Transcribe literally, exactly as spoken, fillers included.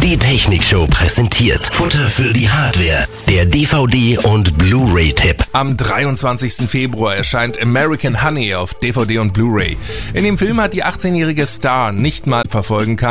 Die Technikshow präsentiert Futter für die Hardware, der D V D- und Blu-ray-Tipp. Am dreiundzwanzigsten Februar erscheint American Honey auf D V D und Blu-ray. In dem Film hat die achtzehnjährige Star nicht mal verfolgen kann,